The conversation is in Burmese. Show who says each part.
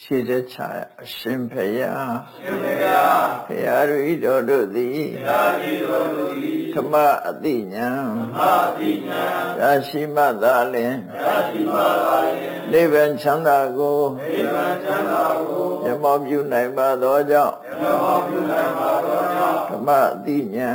Speaker 1: ရှိတဲ့ချာအရှင်ဖေယဖေယရိတော်တို့သည်ဓမ္မအတိညာရရှိမှသာလင်နိဗ္ဗာန်ချမ်းသာကိုမျက်မှောက်ပြုနိုင်ပါသောကြောင့်ဓမ္မအတိညာ